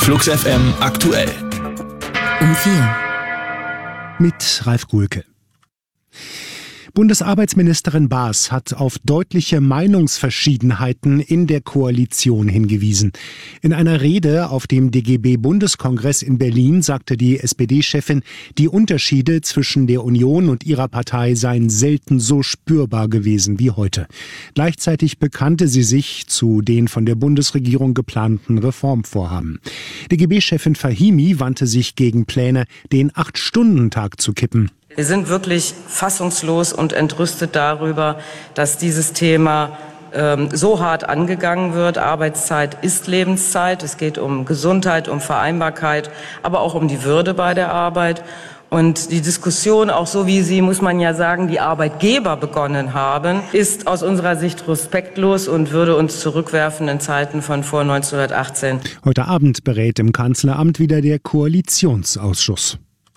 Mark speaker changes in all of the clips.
Speaker 1: Flux FM aktuell.
Speaker 2: Um 4.
Speaker 3: Mit Ralf Guhlke. Bundesarbeitsministerin Baas hat auf deutliche Meinungsverschiedenheiten in der Koalition hingewiesen. In einer Rede auf dem DGB-Bundeskongress in Berlin sagte die SPD-Chefin, die Unterschiede zwischen der Union und ihrer Partei seien selten so spürbar gewesen wie heute. Gleichzeitig bekannte sie sich zu den von der Bundesregierung geplanten Reformvorhaben. DGB-Chefin Fahimi wandte sich gegen Pläne, den 8-Stunden-Tag zu kippen.
Speaker 4: Wir sind wirklich fassungslos und entrüstet darüber, dass dieses Thema so hart angegangen wird. Arbeitszeit ist Lebenszeit. Es geht um Gesundheit, um Vereinbarkeit, aber auch um die Würde bei der Arbeit. Und die Diskussion, auch so wie sie, muss man ja sagen, die Arbeitgeber begonnen haben, ist aus unserer Sicht respektlos und würde uns zurückwerfen in Zeiten von vor 1918.
Speaker 3: Heute Abend berät im Kanzleramt wieder der Koalitionsausschuss.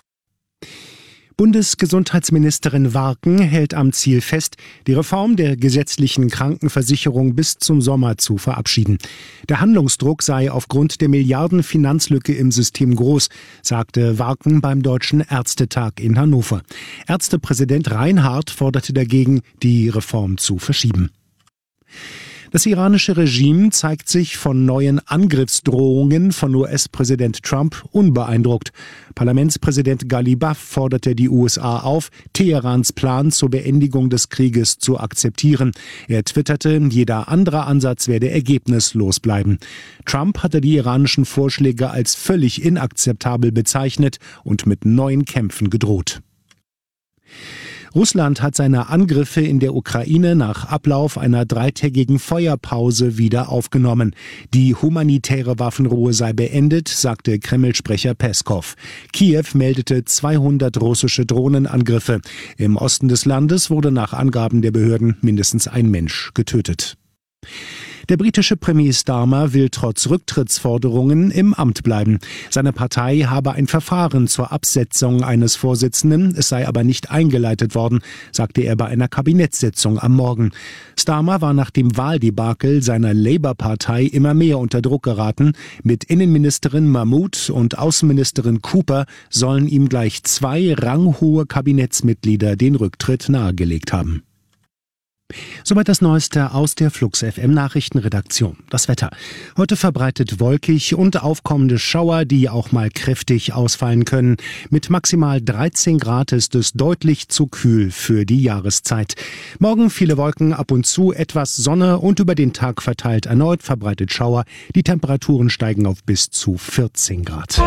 Speaker 3: Bundesgesundheitsministerin Warken hält am Ziel fest, die Reform der gesetzlichen Krankenversicherung bis zum Sommer zu verabschieden. Der Handlungsdruck sei aufgrund der Milliarden-Finanzlücke im System groß, sagte Warken beim Deutschen Ärztetag in Hannover. Ärztepräsident Reinhardt forderte dagegen, die Reform zu verschieben. Das iranische Regime zeigt sich von neuen Angriffsdrohungen von US-Präsident Trump unbeeindruckt. Parlamentspräsident Ghalibaf forderte die USA auf, Teherans Plan zur Beendigung des Krieges zu akzeptieren. Er twitterte, jeder andere Ansatz werde ergebnislos bleiben. Trump hatte die iranischen Vorschläge als völlig inakzeptabel bezeichnet und mit neuen Kämpfen gedroht. Russland hat seine Angriffe in der Ukraine nach Ablauf einer 3-tägigen Feuerpause wieder aufgenommen. Die humanitäre Waffenruhe sei beendet, sagte Kreml-Sprecher Peskov. Kiew meldete 200 russische Drohnenangriffe. Im Osten des Landes wurde nach Angaben der Behörden mindestens ein Mensch getötet. Der britische Premier Starmer will trotz Rücktrittsforderungen im Amt bleiben. Seine Partei habe ein Verfahren zur Absetzung eines Vorsitzenden, es sei aber nicht eingeleitet worden, sagte er bei einer Kabinettssitzung am Morgen. Starmer war nach dem Wahldebakel seiner Labour-Partei immer mehr unter Druck geraten. Mit Innenministerin Mahmood und Außenministerin Cooper sollen ihm gleich 2 ranghohe Kabinettsmitglieder den Rücktritt nahegelegt haben. Soweit das Neueste aus der Flux FM Nachrichtenredaktion. Das Wetter. Heute verbreitet wolkig und aufkommende Schauer, die auch mal kräftig ausfallen können. Mit maximal 13 Grad ist es deutlich zu kühl für die Jahreszeit. Morgen viele Wolken, ab und zu etwas Sonne und über den Tag verteilt erneut verbreitet Schauer. Die Temperaturen steigen auf bis zu 14 Grad.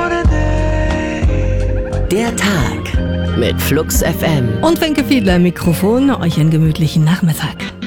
Speaker 2: Der Tag mit Flux FM.
Speaker 5: Und Wenke Fiedler im Mikrofon, euch einen gemütlichen Nachmittag.